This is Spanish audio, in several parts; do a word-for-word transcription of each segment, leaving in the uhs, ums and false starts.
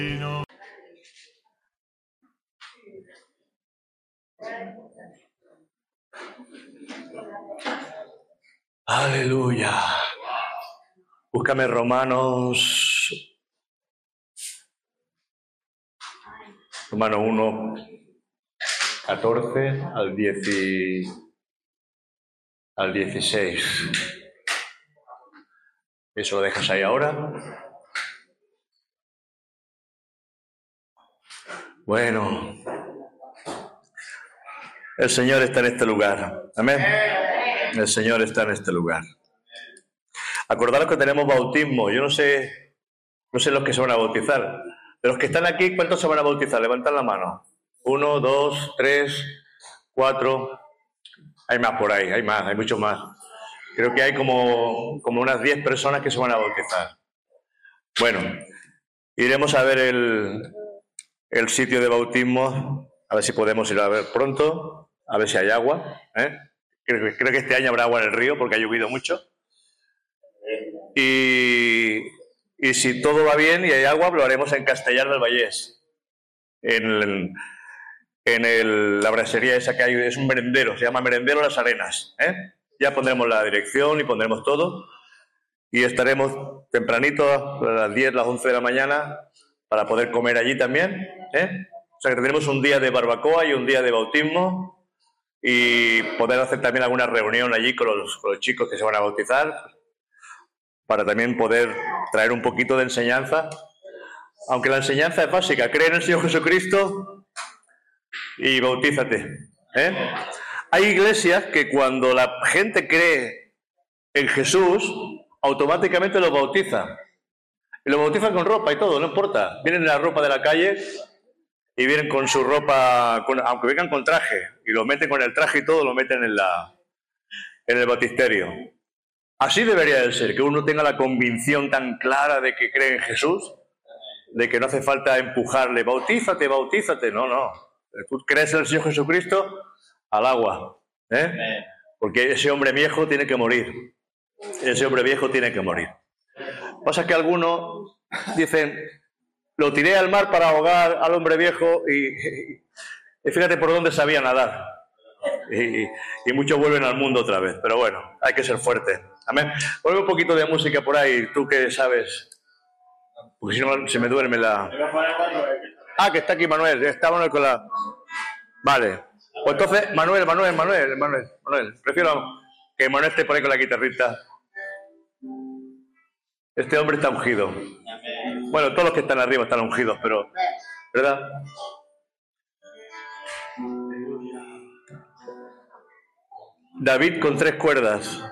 Aleluya. Búscame Romanos. Romanos uno, catorce al diez y, al dieciséis. Eso lo dejas ahí ahora. Bueno, el Señor está en este lugar. Amén. El Señor está en este lugar. Acordaros que tenemos bautismo. Yo no sé, no sé los que se van a bautizar. De los que están aquí, ¿cuántos se van a bautizar? Levantan la mano. Uno, dos, tres, cuatro. Hay más por ahí, hay más, hay muchos más. Creo que hay como, como unas diez personas que se van a bautizar. Bueno, iremos a ver el, el sitio de bautismo, a ver si podemos ir a ver pronto, a ver si hay agua. ¿eh? Creo, creo que este año habrá agua en el río porque ha llovido mucho. Y, y si todo va bien y hay agua, lo haremos en Castellar del Vallés. En, el, en el, la brasería esa que hay, es un merendero, se llama Merendero Las Arenas. ¿eh? Ya pondremos la dirección y pondremos todo. Y estaremos tempranito, a las diez, las once de la mañana, para poder comer allí también. ¿eh? O sea que tendremos un día de barbacoa y un día de bautismo. Y poder hacer también alguna reunión allí con los, con los chicos que se van a bautizar, para también poder traer un poquito de enseñanza. Aunque la enseñanza es básica, cree en el Señor Jesucristo y bautízate. ¿eh? Hay iglesias que cuando la gente cree en Jesús, automáticamente los bautiza. Y los bautizan con ropa y todo, no importa. Vienen en la ropa de la calle y vienen con su ropa, con, aunque vengan con traje, y lo meten con el traje y todo, lo meten en, la, en el bautisterio. Así debería de ser, que uno tenga la convicción tan clara de que cree en Jesús, de que no hace falta empujarle, bautízate, bautízate. No, no. Tú crees en el Señor Jesucristo, al agua. ¿eh? Porque ese hombre viejo tiene que morir. Ese hombre viejo tiene que morir. Pasa que algunos dicen, lo tiré al mar para ahogar al hombre viejo y, y, y fíjate por dónde sabía nadar. Y, y muchos vuelven al mundo otra vez. Pero bueno, hay que ser fuerte. Amén. Ponme un poquito de música por ahí, tú que sabes. Porque si no, se me duerme la... Ah, que está aquí Manuel. Está Manuel con la... Vale. Pues entonces, Manuel, Manuel, Manuel, Manuel, Manuel. Prefiero que Manuel esté por ahí con la guitarrita. Este hombre está ungido. Bueno, todos los que están arriba están ungidos, pero... ¿verdad? David con tres cuerdas.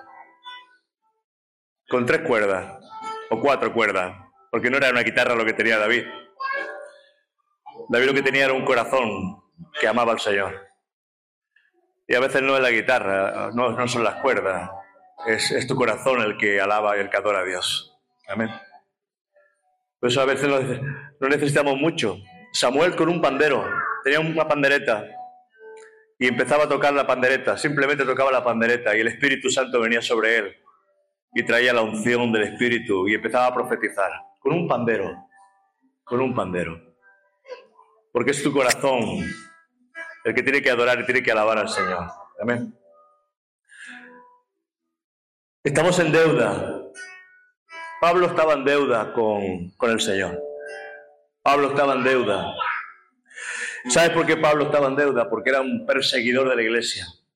Con tres cuerdas. O cuatro cuerdas. Porque no era una guitarra lo que tenía David. David lo que tenía era un corazón que amaba al Señor. Y a veces no es la guitarra, no, no son las cuerdas. Es, es tu corazón el que alaba y el que adora a Dios. Amén. Por eso a veces no, no necesitamos mucho. Samuel con un pandero. Tenía una pandereta. Y empezaba a tocar la pandereta. Simplemente tocaba la pandereta. Y el Espíritu Santo venía sobre él. Y traía la unción del Espíritu. Y empezaba a profetizar. Con un pandero. Con un pandero. Porque es tu corazón el que tiene que adorar y tiene que alabar al Señor. Amén. Estamos en deuda. Pablo estaba en deuda con, con el Señor. Pablo estaba en deuda. ¿Sabes por qué Pablo estaba en deuda? Porque era un perseguidor de la iglesia.